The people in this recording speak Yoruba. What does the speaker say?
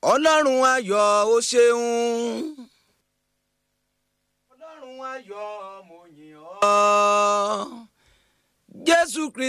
ọlọ́run ayọ̀ ó ṣeun. ọlọ́run ayọ̀ mo yìn ọ́. Jésù Kristi.